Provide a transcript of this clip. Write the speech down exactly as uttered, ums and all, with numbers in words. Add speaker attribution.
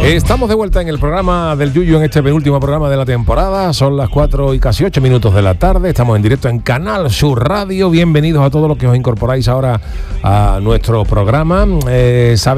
Speaker 1: Estamos de vuelta en el programa del Yuyu, en este penúltimo programa de la temporada. Son las cuatro y casi ocho minutos de la tarde. Estamos en directo en Canal Sur Radio. Bienvenidos a todos los que os incorporáis ahora a nuestro programa. Eh,